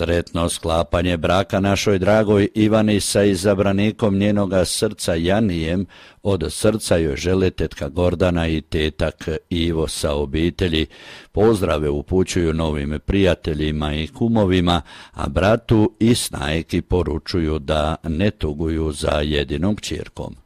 Sretno sklapanje braka našoj dragoj Ivani sa izabranikom njenoga srca Janijem, od srca joj žele tetka Gordana i tetak Ivo sa obitelji. Pozdrave upućuju novim prijateljima i kumovima, a bratu i snajki poručuju da ne tuguju za jedinom kćerkom.